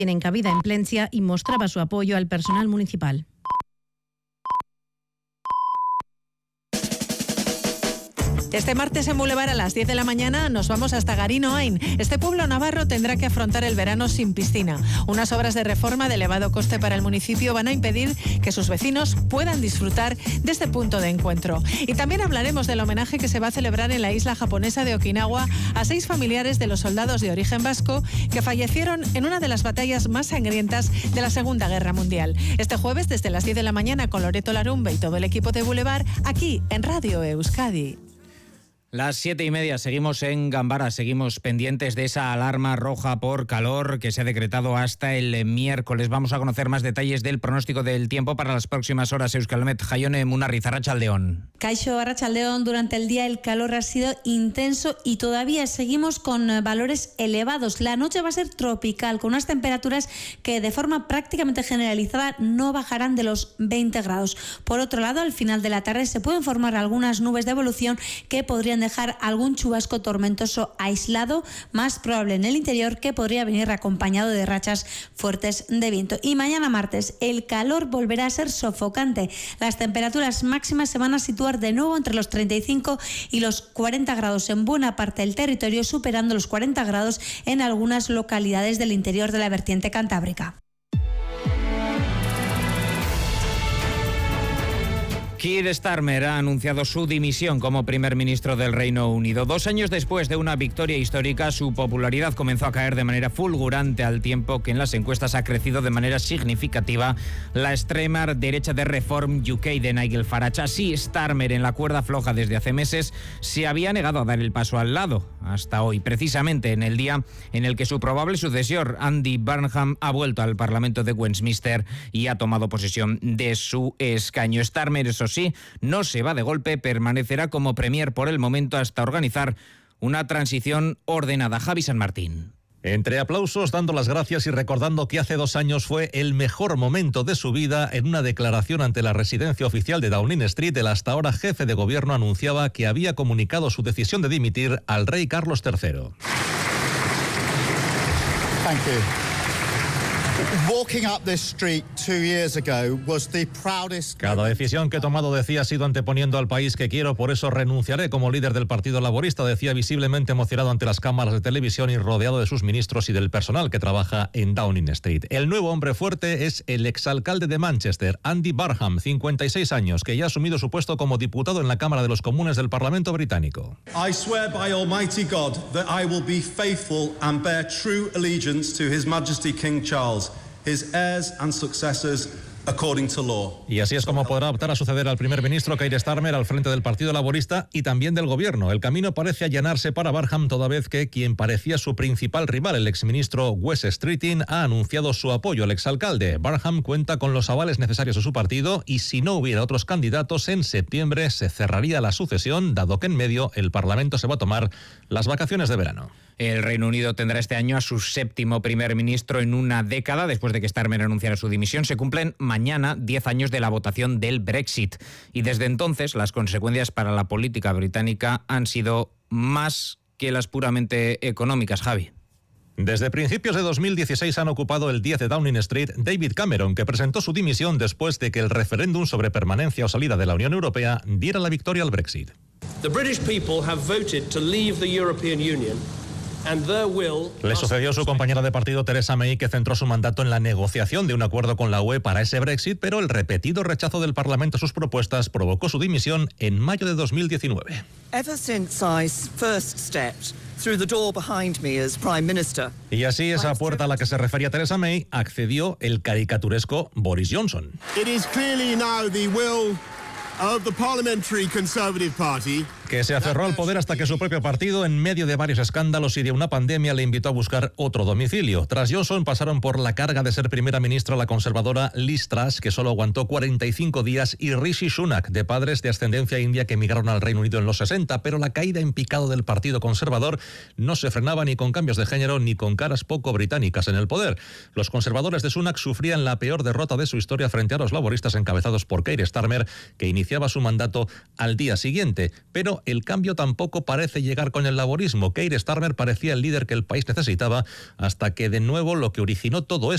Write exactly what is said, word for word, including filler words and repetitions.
tienen cabida en Plencia y mostraba su apoyo al personal municipal. Este martes en Boulevard a las diez de la mañana nos vamos hasta Garín Ohain. Este pueblo navarro tendrá que afrontar el verano sin piscina. Unas obras de reforma de elevado coste para el municipio van a impedir que sus vecinos puedan disfrutar de este punto de encuentro. Y también hablaremos del homenaje que se va a celebrar en la isla japonesa de Okinawa a seis familiares de los soldados de origen vasco que fallecieron en una de las batallas más sangrientas de la Segunda Guerra Mundial. Este jueves desde las diez de la mañana con Loreto Larumbe y todo el equipo de Boulevard aquí en Radio Euskadi. Las siete y media, seguimos en Gambara, seguimos pendientes de esa alarma roja por calor que se ha decretado hasta el miércoles. Vamos a conocer más detalles del pronóstico del tiempo para las próximas horas. Euskalmet, Jaione Munarriz, Arratsaldeon. Kaixo, Arratsaldeon. Durante el día el calor ha sido intenso y todavía seguimos con valores elevados. La noche va a ser tropical, con unas temperaturas que de forma prácticamente generalizada no bajarán de los veinte grados. Por otro lado, al final de la tarde se pueden formar algunas nubes de evolución que podrían dejar algún chubasco tormentoso aislado, más probable en el interior, que podría venir acompañado de rachas fuertes de viento. Y mañana martes el calor volverá a ser sofocante. Las temperaturas máximas se van a situar de nuevo entre los treinta y cinco y los cuarenta grados en buena parte del territorio, superando los cuarenta grados en algunas localidades del interior de la vertiente cantábrica. Keir Starmer ha anunciado su dimisión como primer ministro del Reino Unido. Dos años después de una victoria histórica, su popularidad comenzó a caer de manera fulgurante al tiempo que en las encuestas ha crecido de manera significativa la extrema derecha de Reform U K de Nigel Farage. Así, Starmer, en la cuerda floja desde hace meses, se había negado a dar el paso al lado, hasta hoy, precisamente en el día en el que su probable sucesor, Andy Burnham, ha vuelto al Parlamento de Westminster y ha tomado posesión de su escaño. Starmer, eso sí, no se va de golpe, permanecerá como premier por el momento hasta organizar una transición ordenada. Javi San Martín. Entre aplausos, dando las gracias y recordando que hace dos años fue el mejor momento de su vida, en una declaración ante la residencia oficial de Downing Street, el hasta ahora jefe de gobierno anunciaba que había comunicado su decisión de dimitir al rey Carlos tercero. Thank you. Walking up this street two years ago was the proudest... Cada decisión que he tomado, decía, ha sido anteponiendo al país que quiero, por eso renunciaré como líder del Partido Laborista, decía, visiblemente emocionado ante las cámaras de televisión y rodeado de sus ministros y del personal que trabaja en Downing Street. El nuevo hombre fuerte es el exalcalde de Manchester, Andy Burnham, cincuenta y seis años, que ya ha asumido su puesto como diputado en la Cámara de los Comunes del Parlamento británico. I swear by Almighty God that I will be faithful and bear true allegiance to His Majesty King Charles, his heirs and successors, according to law. Y así es como podrá optar a suceder al primer ministro Keir Starmer al frente del Partido Laborista y también del gobierno. El camino parece allanarse para Burnham, toda vez que quien parecía su principal rival, el exministro Wes Streeting, ha anunciado su apoyo al exalcalde. Burnham cuenta con los avales necesarios de su partido y si no hubiera otros candidatos, en septiembre se cerraría la sucesión, dado que en medio el Parlamento se va a tomar las vacaciones de verano. El Reino Unido tendrá este año a su séptimo primer ministro en una década. Después de que Starmer anunciara su dimisión, se cumplen mañana diez años de la votación del Brexit. Y desde entonces las consecuencias para la política británica han sido más que las puramente económicas, Javi. Desde principios de dos mil dieciséis han ocupado el diez de Downing Street David Cameron, que presentó su dimisión después de que el referéndum sobre permanencia o salida de la Unión Europea diera la victoria al Brexit. The British people have voted to leave the European Union. Le sucedió su compañera de partido Theresa May, que centró su mandato en la negociación de un acuerdo con la U E para ese Brexit, pero el repetido rechazo del Parlamento a sus propuestas provocó su dimisión en mayo de dos mil diecinueve. Ever since I first stepped through the door behind me as Prime Minister. Y así, esa puerta a la que se refería Theresa May, accedió el caricaturesco Boris Johnson. It is clearly now the will of the Parliamentary Conservative Party, que se aferró al poder hasta que su propio partido, en medio de varios escándalos y de una pandemia, le invitó a buscar otro domicilio. Tras Johnson pasaron por la carga de ser primera ministra la conservadora Liz Truss, que solo aguantó cuarenta y cinco días, y Rishi Sunak, de padres de ascendencia india que emigraron al Reino Unido en los sesenta, pero la caída en picado del Partido Conservador no se frenaba ni con cambios de género ni con caras poco británicas en el poder. Los conservadores de Sunak sufrían la peor derrota de su historia frente a los laboristas encabezados por Keir Starmer, que iniciaba su mandato al día siguiente, pero el cambio tampoco parece llegar con el laborismo. Keir Starmer parecía el líder que el país necesitaba, hasta que de nuevo lo que originó todo esto